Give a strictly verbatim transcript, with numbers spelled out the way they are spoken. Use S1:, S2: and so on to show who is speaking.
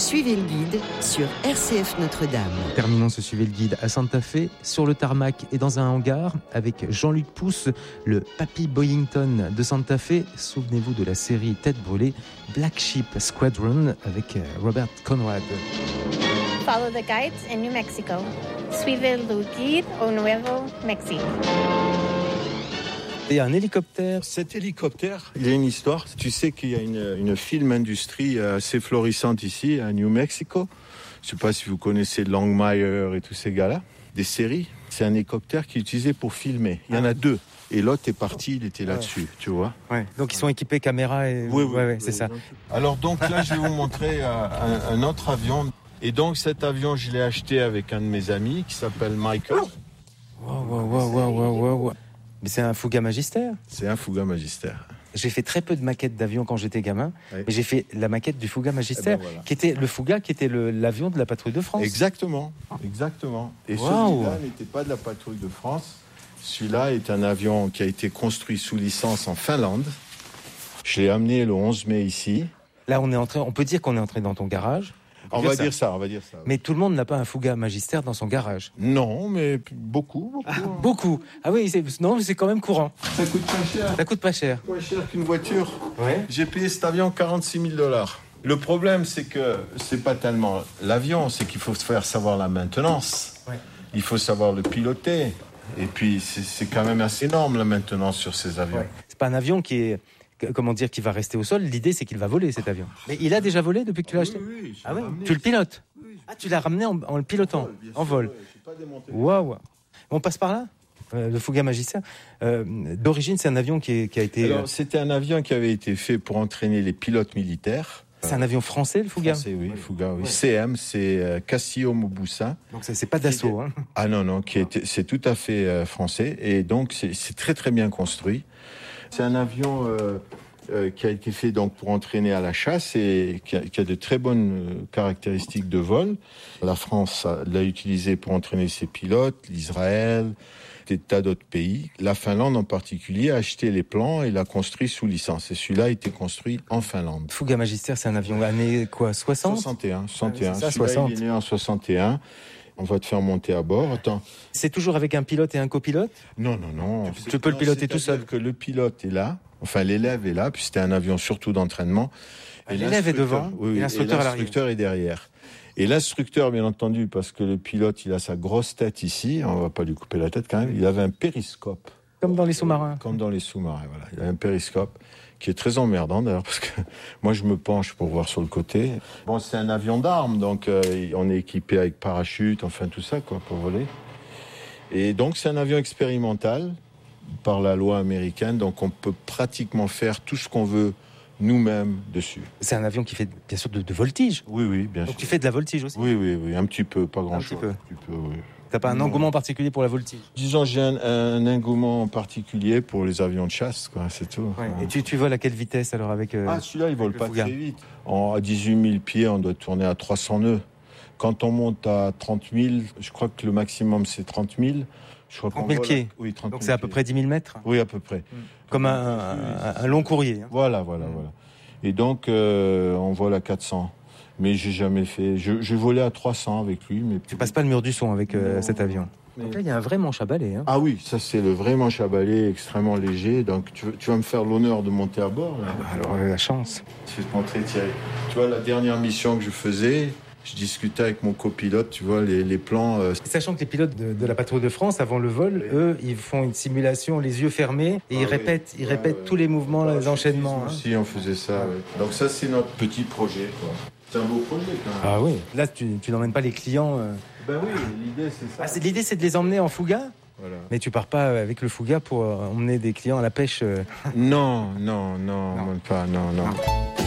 S1: Suivez le guide sur R C F Notre-Dame.
S2: Terminons ce Suivez le guide à Santa Fe, sur le tarmac et dans un hangar, avec Jean-Luc Pousse, le Papy Boyington de Santa Fe. Souvenez-vous de la série Tête brûlée, Black Sheep Squadron, avec Robert Conrad.
S3: Follow the guides in New Mexico. Suivez le guide au Nuevo Mexique.
S2: Et un hélicoptère.
S4: Cet hélicoptère, il y a une histoire. Tu sais qu'il y a une, une film industrie assez florissante ici, à New Mexico. Je ne sais pas si vous connaissez Longmire et tous ces gars-là. Des séries. C'est un hélicoptère qui est utilisé pour filmer. Il y en a deux. Et l'autre est parti, il était là-dessus, ouais. Tu vois.
S2: Ouais. Donc ils sont équipés caméra et...
S4: Oui, oui,
S2: ouais, ouais,
S4: oui,
S2: c'est
S4: oui,
S2: ça.
S4: Donc... Alors donc là, je vais vous montrer un, un autre avion. Et donc cet avion, je l'ai acheté avec un de mes amis qui s'appelle Michael.
S2: Wow, wow, wow, wow, wow, wow. Mais c'est un Fouga Magister.
S4: C'est un Fouga Magister.
S2: J'ai fait très peu de maquettes d'avions quand j'étais gamin, oui. Mais j'ai fait la maquette du Fouga Magister, eh ben voilà. Qui était le Fouga, qui était le, l'avion de la patrouille de France.
S4: Exactement, exactement. Et wow. Celui-là n'était pas de la patrouille de France. Celui-là est un avion qui a été construit sous licence en Finlande. Je l'ai amené le onze mai ici.
S2: Là, on est entré. On peut dire qu'on est entré dans ton garage.
S4: On, on va ça. dire ça, on va dire ça.
S2: Mais tout le monde n'a pas un Fouga Magister dans son garage.
S4: Non, mais beaucoup, beaucoup.
S2: Ah, beaucoup. Ah oui, c'est, non, mais c'est quand même courant.
S4: Ça coûte pas cher.
S2: Ça coûte pas cher.
S4: Moins cher qu'une voiture.
S2: Ouais.
S4: J'ai payé cet avion quarante-six mille dollars. Le problème, c'est que c'est pas tellement l'avion, c'est qu'il faut faire savoir la maintenance. Ouais. Il faut savoir le piloter. Et puis, c'est, c'est quand même assez énorme la maintenance sur ces avions. Ouais.
S2: C'est pas un avion qui est... Comment dire, qu'il va rester au sol. L'idée, c'est qu'il va voler, cet avion. Mais il a déjà volé depuis que tu l'as acheté?
S4: Oui, oui.
S2: Ah oui. Tu le pilotes? Oui, ah, tu l'as ramené en, en le pilotant, oui, en vol. Waouh. On passe par là. Euh, le Fouga Magister. Euh, d'origine, c'est un avion qui, est, qui a été.
S4: Alors, c'était un avion qui avait été fait pour entraîner les pilotes militaires.
S2: C'est un avion français, le Fouga?
S4: Français, oui, Fouga, oui. Ouais. C M, c'est euh, Cassio Mobussa.
S2: Donc ça, c'est pas Dassault, hein?
S4: Ah non, non, qui était, c'est tout à fait euh, français. Et donc, c'est, c'est très, très bien construit. C'est un avion euh, euh, qui a été fait donc pour entraîner à la chasse et qui a, qui a de très bonnes euh, caractéristiques de vol. La France a, l'a utilisé pour entraîner ses pilotes, l'Israël, des tas d'autres pays. La Finlande en particulier a acheté les plans et l'a construit sous licence. Et celui-là a été construit en Finlande.
S2: Fouga Magister, c'est un avion année quoi, soixante?
S4: soixante et un. soixante et un.
S2: Ah, ça,
S4: celui-là,
S2: soixante.
S4: Il est né en soixante et un. On va te faire monter à bord. Attends.
S2: C'est toujours avec un pilote et un copilote?
S4: Non, non, non.
S2: Tu, tu peux
S4: non,
S2: le piloter tout seul?
S4: Que le pilote est là, enfin l'élève est là, puis c'était un avion surtout d'entraînement.
S2: Et l'élève est devant,
S4: oui,
S2: et l'instructeur,
S4: et l'instructeur est derrière. Et l'instructeur, bien entendu, parce que le pilote, il a sa grosse tête ici, on va pas lui couper la tête quand même, il avait un périscope.
S2: Comme dans les sous-marins.
S4: Comme dans les sous-marins, voilà. Il a un périscope qui est très emmerdant d'ailleurs, parce que moi je me penche pour voir sur le côté. Bon, c'est un avion d'armes, donc euh, on est équipé avec parachute, enfin tout ça, quoi, pour voler. Et donc c'est un avion expérimental par la loi américaine, donc on peut pratiquement faire tout ce qu'on veut nous-mêmes dessus.
S2: C'est un avion qui fait bien sûr de, de voltige.
S4: Oui, oui, bien
S2: donc
S4: sûr.
S2: Tu fais de la voltige aussi?
S4: Oui, oui, oui, un petit peu, pas grand-chose.
S2: Un petit peu.
S4: Un petit peu, oui.
S2: T'as pas un non. engouement particulier pour la voltige?
S4: Disons, j'ai un, un engouement particulier pour les avions de chasse, quoi, c'est tout.
S2: Ouais. Et tu, tu voles à quelle vitesse alors avec euh,
S4: Ah, celui-là, il vole pas
S2: Fouga.
S4: Très vite. En, à dix-huit mille pieds, on doit tourner à trois cents nœuds. Quand on monte à trente mille, je crois que le maximum c'est trente mille. Je crois
S2: trente mille pieds.
S4: À... Oui, trente
S2: Donc
S4: mille
S2: c'est à peu
S4: pieds.
S2: près dix mille mètres.
S4: Oui, à peu près.
S2: Comme un, un, un long courrier. Hein.
S4: Voilà, voilà, mmh. voilà. Et donc, euh, on vole à quatre cents. Mais j'ai jamais fait. Je, je volais à trois cents avec lui. Mais...
S2: Tu passes pas le mur du son avec euh, cet avion. Mais... Donc là, il y a un vrai manche à balai. Hein.
S4: Ah oui, ça c'est le vrai manche à balai, extrêmement léger. Donc tu, tu vas me faire l'honneur de monter à bord. Là.
S2: Ah bah alors, euh, la chance.
S4: Je vais te montrer, Thierry. Tu vois, la dernière mission que je faisais, je discutais avec mon copilote, tu vois, les, les plans... Euh...
S2: Sachant que les pilotes de, de la patrouille de France, avant le vol, oui. eux, ils font une simulation les yeux fermés et ah ils répètent, oui. ils répètent ouais, tous les mouvements, ouais, les enchaînements. Hein.
S4: Si, on faisait ça. Ouais. Donc ça, c'est notre petit projet, quoi. C'est un beau projet, quand même.
S2: Ah oui. Là, tu, tu n'emmènes pas les clients... Euh...
S4: Ben oui, l'idée, c'est ça.
S2: Ah, c'est, l'idée, c'est de les emmener en Fouga?
S4: Voilà.
S2: Mais tu pars pas avec le Fouga pour emmener des clients à la pêche? euh...
S4: Non, non, non, non, pas, non, non. non.